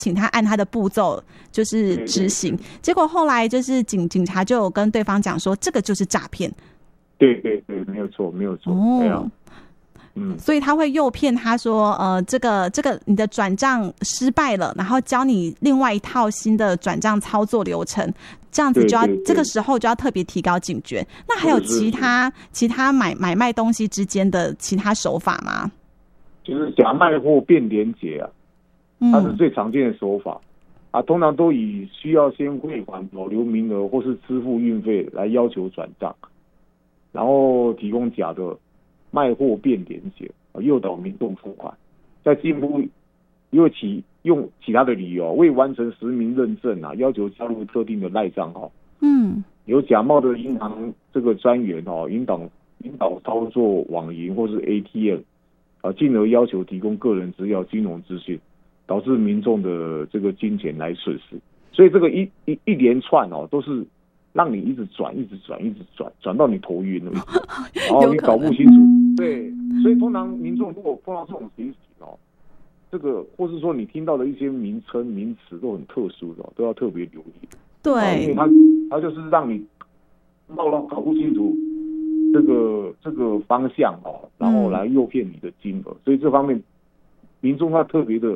请他按他的步骤就是执行，结果后来就是警察就有跟对方讲说，这个就是诈骗。 对，没有错。 所以他会诱骗他说，这个你的转账失败了，然后教你另外一套新的转账操作流程，这样子就要这个时候就要特别提高警觉。那还有其他买卖东西之间的其他手法吗？ 就是假卖货变连结啊，它是最常见的手法啊，通常都以需要先汇款、保留名额或是支付运费来要求转账，然后提供假的卖货变连结，诱导民众付款，再进一步用其他的理由未完成实名认证啊，要求加入特定的赖账号，有假冒的银行这个专员引导操作网银或是 ATM。进而要求提供个人资料、金融资讯，导致民众的这个金钱来损失。所以这个一连串都是让你一直转到你头晕了，然后你搞不清楚。对，所以通常民众如果碰到这种情形这个或是说你听到的一些名称名词都很特殊的，都要特别留意。 对， 因为它就是让你搞不清楚这个方向然后来诱骗你的金额，所以这方面民众要特别的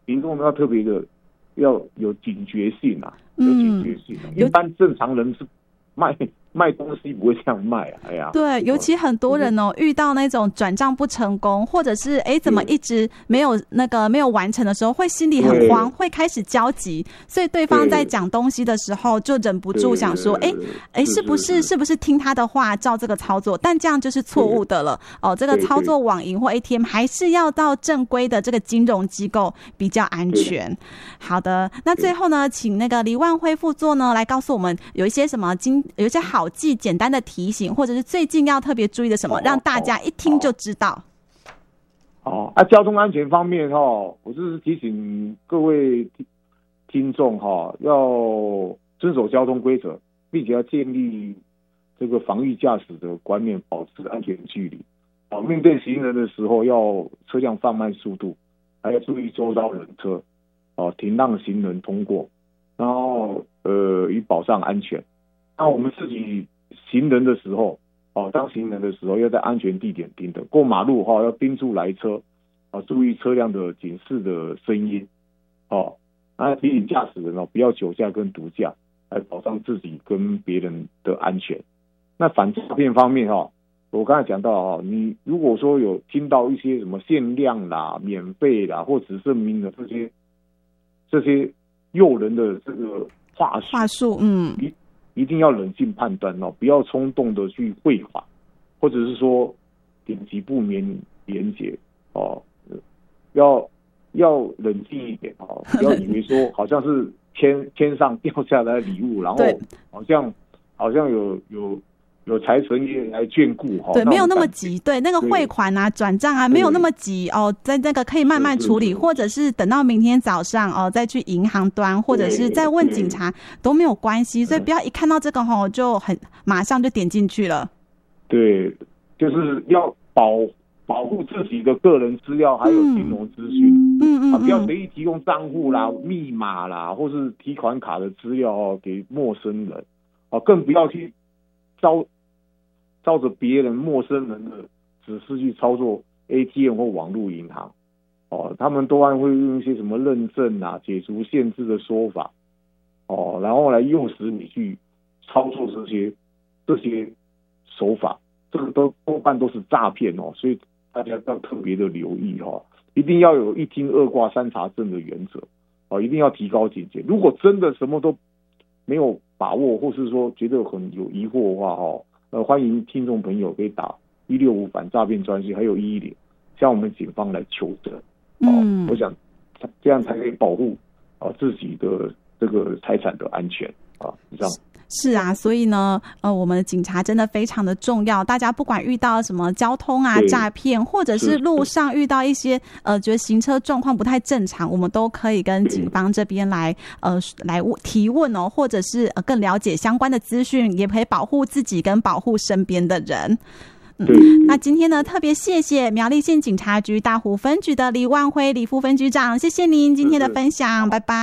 要有警觉性啊，一般正常人是卖东西不会这样卖啊， 对，尤其很多人遇到那种转账不成功，或者是怎么一直没有完成的时候，会心里很慌，会开始焦急，所以对方在讲东西的时候就忍不住想说，是不是听他的话照这个操作？但这样就是错误的了这个操作网银或 ATM 还是要到正规的这个金融机构比较安全。好的，那最后呢，请那个黎万辉副座呢来告诉我们有一些好记简单的提醒，或者是最近要特别注意的什么，让大家一听就知道。 交通安全方面我就是提醒各位听众要遵守交通规则，并且要建立这个防御驾驶的观念，保持安全距离。面对行人的时候要车辆放慢速度，还要注意周遭人车停让行人通过，然后以保障安全。那我们自己行人的时候当行人的时候要在安全地点停等，过马路要盯住来车注意车辆的警示的声音那提醒驾驶人不要酒驾跟毒驾，来保障自己跟别人的安全。那反诈骗方面我刚才讲到你如果说有听到一些什么限量啦、免费啦或只剩名额这些诱人的这个话术一定要冷静判断不要冲动的去汇款，或者是说点击不免连结要冷静一点不要以为说好像是天上掉下来的礼物，然后好像有财神爷来眷顾对，没有那么急。对，那个汇款啊、转账啊，没有那么急在那个可以慢慢处理，或者是等到明天早上再去银行端，或者是再问警察都没有关系。所以不要一看到这个就马上就点进去了。对， 就是要保护自己的个人资料，还有金融资讯。不要随意提供账户啦、密码啦，或是提款卡的资料给陌生人更不要去照着别人陌生人的指示去操作 ATM 或网络银行他们多半会用一些什么认证啊、解除限制的说法然后来诱使你去操作这些手法，这个多半都是诈骗所以大家要特别的留意一定要有一听二挂三查证的原则一定要提高警觉。如果真的什么都没有把握，或是说觉得很有疑惑的话欢迎听众朋友可以打165反诈骗专线，还有110向我们警方来求证我想这样才可以保护自己的这个财产的安全以上。 是啊，所以呢我们的警察真的非常的重要。大家不管遇到什么交通啊、诈骗，或者是路上遇到一些觉得行车状况不太正常，我们都可以跟警方这边来提问或者是更了解相关的资讯，也可以保护自己跟保护身边的人。 对。 那今天呢，特别谢谢苗栗县警察局大湖分局的李万辉李副分局长，谢谢您今天的分享，拜拜。